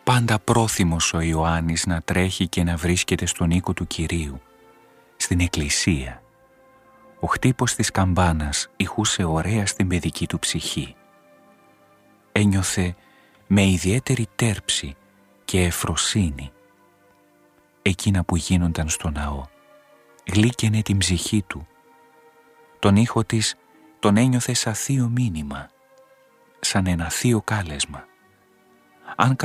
πάντα πρόθυμος ο Ιωάννης να τρέχει και να βρίσκεται στον οίκο του Κυρίου, στην εκκλησία. Ο χτύπος της καμπάνας ηχούσε ωραία στην παιδική του ψυχή. Ένιωθε με ιδιαίτερη τέρψη και ευφροσύνη εκείνα που γίνονταν στο ναό. Γλύκαινε την ψυχή του. Τον ήχο της τον ένιωθε σαν θείο μήνυμα, σαν ένα θείο κάλεσμα. Αν